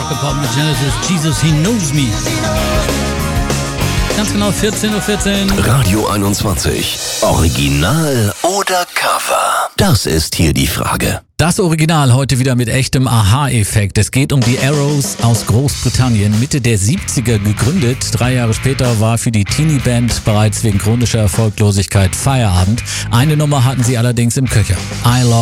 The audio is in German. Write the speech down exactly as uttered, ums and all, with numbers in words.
Rock'n'Pop mit Genesis, Jesus, He Knows Me. Ganz genau vierzehn Uhr vierzehn. Radio einundzwanzig. Original oder Cover? Das ist hier die Frage. Das Original heute wieder mit echtem Aha-Effekt. Es geht um die Arrows aus Großbritannien, Mitte der siebziger gegründet. Drei Jahre später war für die Teenie-Band bereits wegen chronischer Erfolglosigkeit Feierabend. Eine Nummer hatten sie allerdings im Köcher. I Love